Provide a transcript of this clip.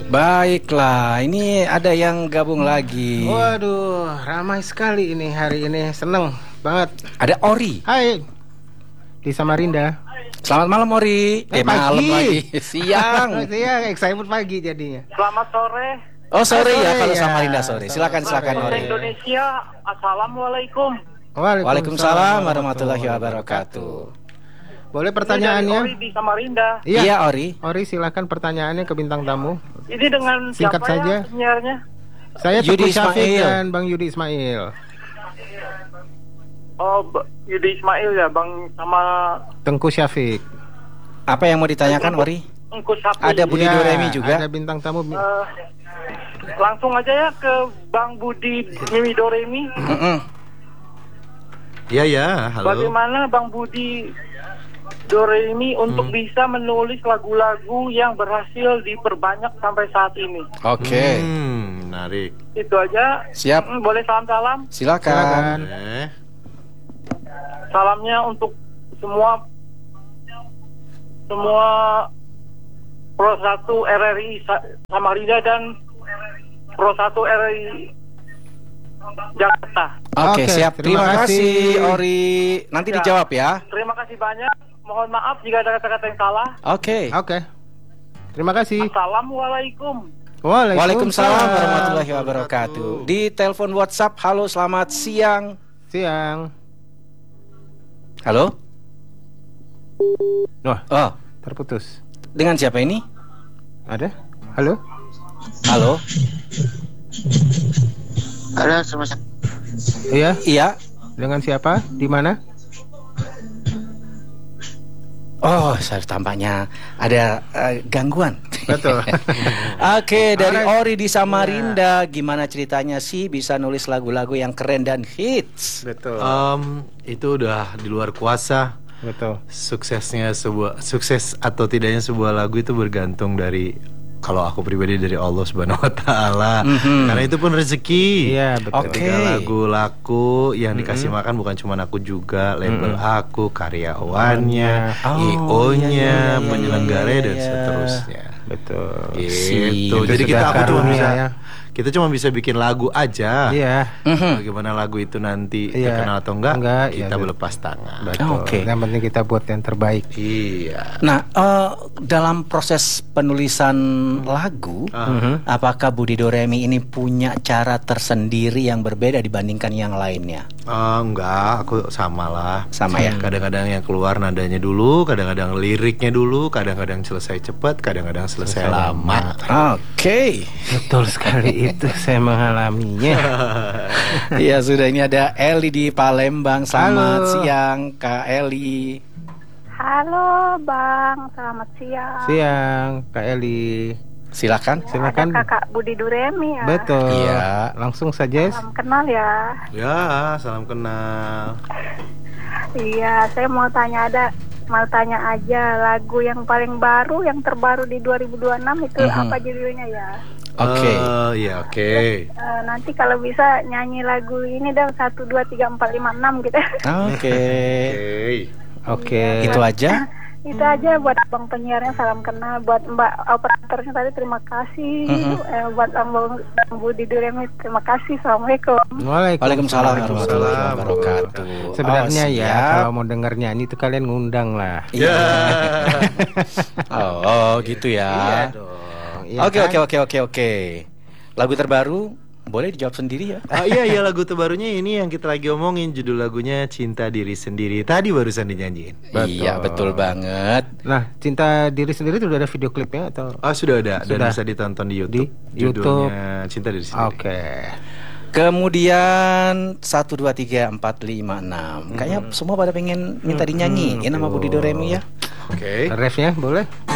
Baiklah, ini ada yang gabung lagi. Waduh, ramai sekali ini hari ini, seneng banget. Ada Ori. Hai, di Samarinda. Selamat malam Ori. Malam lagi. Siang. Siang, excited pagi jadinya. Selamat sore. Oh sore ya kalau ya. Samarinda sore. Silakan Bahasa Ori. Indonesia. Assalamualaikum. Waalaikumsalam warahmatullahi wabarakatuh. Boleh Ini pertanyaannya? dari Ori di Samarinda. Iya Ori. Ori silakan pertanyaannya ke bintang tamu. Ini dengan Singkat siapa saja. ya penyiarnya? Saya Yudi Teguh Syafiq Ismail. dan Bang Yudi Ismail. Oh, Yudi Ismail ya, Bang, sama Tengku Syafiq. Apa yang mau ditanyakan Ori? Engku Sapi. Ada Budi Ya, Doremi juga. Ada bintang tamu. Langsung aja ya ke Bang Budi Mimi Doremi. Ya, halo. Bagaimana Bang Budi Doremi untuk bisa menulis lagu-lagu yang berhasil diperbanyak sampai saat ini? Oke. Menarik. Itu aja. Siap. Boleh salam-salam? Silakan. Salamnya untuk semua Pro 1 RRI Samarinda dan Pro 1 RRI Jakarta. Oke, Oke, siap. terima Terima kasih kasih. Ori. Nanti Ya. dijawab ya. Terima kasih banyak. Mohon maaf jika ada kata-kata yang salah. Oke. Oke. Terima kasih. Assalamualaikum. Waalaikumsalam warahmatullahi wabarakatuh. Di telepon WhatsApp, halo selamat siang. Siang. Halo? Wah, Oh, terputus. dengan siapa ini? Ada? Halo? Halo? Halo, selamat Iya, Iya. dengan siapa? Di mana? Oh, saya tampaknya ada gangguan. Betul. Oke, dari Alright. Ori di Samarinda, gimana ceritanya sih bisa nulis lagu-lagu yang keren dan hits? Betul. Itu udah di luar kuasa. Betul. Sukses atau tidaknya sebuah lagu itu bergantung dari, kalau aku pribadi, dari Allah Subhanahu wa taala. Karena itu pun rezeki. Iya, betul. Oke. Ketika lagu laku yang dikasih makan bukan cuma aku juga, label aku, karyawannya, Oh, IO-nya, iya, penyelenggaranya iya, dan iya. seterusnya. Betul. Gitu. Itu Jadi sudah karunia, ya. kita cuma bisa bikin lagu aja. Iya. Bagaimana lagu itu nanti Iya. terkenal atau enggak, Iya, kita betul. berlepas tangan. Betul. Oke. Yang penting kita buat yang terbaik. Iya. Nah, dalam proses penulisan lagu, apakah Budi Doremi ini punya cara tersendiri yang berbeda dibandingkan yang lainnya? Enggak, aku sama lah. Sama ya? Kadang-kadang yang keluar nadanya dulu, kadang-kadang liriknya dulu, kadang-kadang selesai cepat, kadang-kadang selesai lama. Oke. Betul sekali itu, saya mengalaminya. Ya sudah, ini ada Eli di Palembang. Selamat Halo. siang Kak Eli. Halo Bang, selamat siang. Siang, Kak Eli. Silakan. Silakan. Ada Kakak Budi Duremi ya. Betul. Iya. Langsung saja. Salam kenal ya. Ya, salam kenal. Iya, saya mau tanya aja lagu yang paling baru, yang terbaru di 2026 itu apa judulnya ya? Oke. Ya, oke. Nanti kalau bisa nyanyi lagu ini dong 1 2 3 4 5 6 gitu. Oke. Oke. Itu aja. Itu aja buat abang penyiarnya, salam kenal. Buat Mbak operatornya tadi terima kasih. Buat Bang Budi Duremi terima kasih. Assalamualaikum. Waalaikumsalam warahmatullahi wabarakatuh. Sebenarnya Oh, ya, siap. kalau mau denger nyanyi itu kalian ngundang lah. Iya. Oh, gitu ya. Iya dong. Iya Oke, kan? oke. Lagu terbaru boleh dijawab sendiri ya. Iya, lagu terbarunya ini yang kita lagi omongin, judul lagunya Cinta Diri Sendiri. Tadi barusan dinyanyiin. Iya, betul banget. Nah, Cinta Diri Sendiri itu udah ada video klipnya atau? Sudah ada dan Sudah. bisa ditonton di Di YouTube. YouTube. Judulnya Cinta Diri Sendiri. Oke. Kemudian 1 2 3 4 5 6. Kayaknya semua pada pengen minta dinyanyiin nama Budi Doremi ya. Oke. Refnya boleh?